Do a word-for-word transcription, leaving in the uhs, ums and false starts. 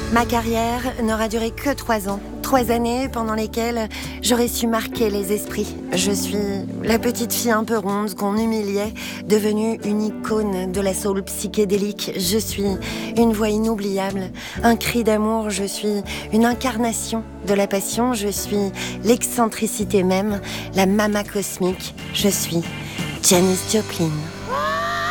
Ma carrière n'aura duré que trois ans. Trois années pendant lesquelles j'aurais su marquer les esprits. Je suis la petite fille un peu ronde qu'on humiliait, devenue une icône de la soul psychédélique. Je suis une voix inoubliable, un cri d'amour. Je suis une incarnation de la passion. Je suis l'excentricité même, la mama cosmique. Je suis Janis Joplin.